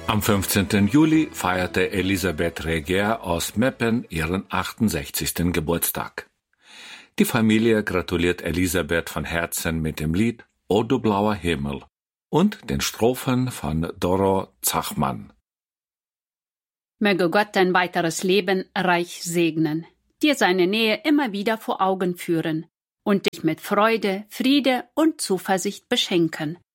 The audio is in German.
Am 15. Juli feierte Elisabeth Regier aus Meppen ihren 68. Geburtstag. Die Familie gratuliert Elisabeth von Herzen mit dem Lied O du blauer Himmel und den Strophen von Doro Zachmann. Möge Gott dein weiteres Leben reich segnen, dir seine Nähe immer wieder vor Augen führen und dich mit Freude, Friede und Zuversicht beschenken.